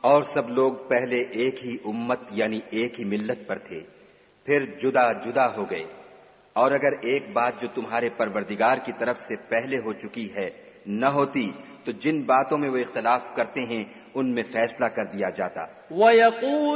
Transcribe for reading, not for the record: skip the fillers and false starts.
और सब लोग पहले एक ही उम्मत यानी एक ही मिल्लत पर थे, फिर जुदा जुदा हो गए। और अगर एक बात जो तुम्हारे परवरदिगार की तरफ से पहले हो चुकी है न होती तो जिन बातों में वो इख्तलाफ करते हैं उनमें फैसला कर दिया जाता।